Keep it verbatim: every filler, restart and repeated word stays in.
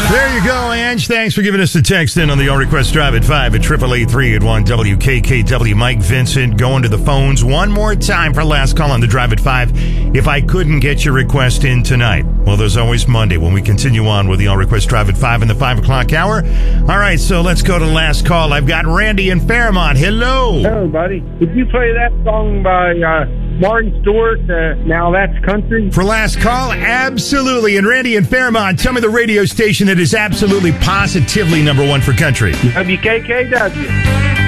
There you go, Ange. Thanks for giving us the text in on the All Request Drive at five at eight eight eight, three eight one, W K K W. Mike Vincent going to the phones one more time for last call on the Drive at five. If I couldn't get your request in tonight, well, there's always Monday when we continue on with the All Request Drive at five in the five o'clock hour. All right, so let's go to last call. I've got Randy in Fairmont. Hello. Hello, buddy. Did you play that song by uh, Martin Stewart, uh, Now That's Country? For last call, absolutely. And Randy in Fairmont, tell me the radio station that is absolutely, positively number one for country. W K K W.